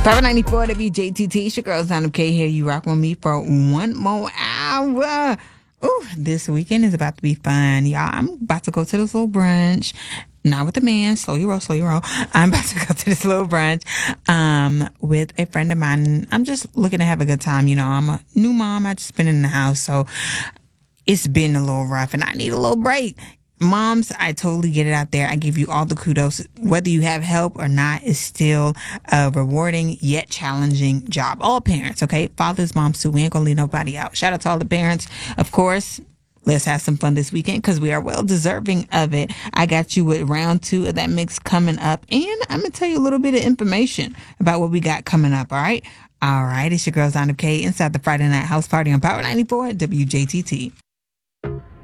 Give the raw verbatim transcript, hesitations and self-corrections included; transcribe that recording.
Power ninety-four W J T T. It's your girl, Zana K here. You rock with me for one more hour. Ooh, this weekend is about to be fun, y'all. I'm about to go to this little brunch. Not with the man. Slow your roll, slow your roll. I'm about to go to this little brunch um, with a friend of mine. I'm just looking to have a good time. You know, I'm a new mom. I just been in the house, so it's been a little rough, and I need a little break. Moms, I totally get it out there. I give you all the kudos. Whether you have help or not is still a rewarding yet challenging job. All parents, okay? Fathers, moms too. We ain't gonna leave nobody out. Shout out to all the parents. Of course, let's have some fun this weekend because we are well deserving of it. I got you with round two of that mix coming up, and I'm gonna tell you a little bit of information about what we got coming up, all right? All right, it's your girl, Zana K, inside the Friday Night House Party on Power ninety-four W J T T.